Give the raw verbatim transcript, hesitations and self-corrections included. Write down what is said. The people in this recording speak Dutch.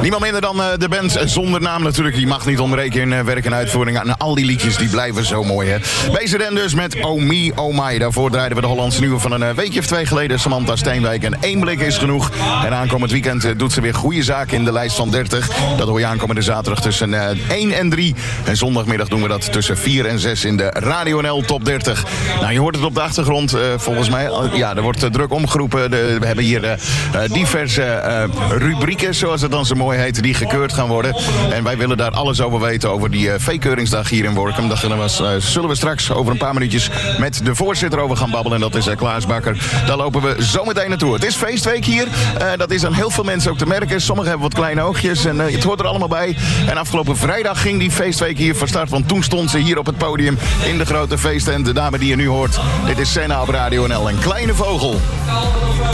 Niemand minder dan uh, de band zonder naam natuurlijk. Die mag niet ontbreken in uh, werk en uitvoering. En al die liedjes die blijven zo mooi, hè. Bezeren dus met Oh Me, Oh My. Daarvoor draaiden we de Hollandse nieuwe van een uh, weekje of twee geleden. Samantha Steenwijk. En één blik is genoeg. En aankomend weekend uh, doet ze weer goede zaken in de lijst van dertig. Dat hoor je aankomende zaterdag tussen uh, één en drie. En zondagmiddag doen we dat tussen vier en zes in de Radio N L Top dertig. Nou, je hoort het op de achtergrond uh, volgens mij. Uh, ja, er wordt uh, druk omgeroepen. De, we hebben hier uh, uh, diverse uh, rubrieken, zoals het dan zo mooi heet, die gekeurd gaan worden. En wij willen daar alles over weten, over die uh, V-keuringsdag hier in Workum. Daar zullen we, uh, zullen we straks over een paar minuutjes met de voorzitter over gaan babbelen. En dat is uh, Klaas Bakker. Daar lopen we zo meteen naartoe. Het is feestweek hier. Uh, dat is aan heel veel mensen ook te merken. Sommigen hebben wat kleine oogjes en uh, het hoort er allemaal bij. En afgelopen vrijdag ging die feestweek hier van start. Want toen stond ze hier op het podium in de grote feesttent. De dame die je nu hoort. Dit is Senna op Radio N L. Een kleine vogel.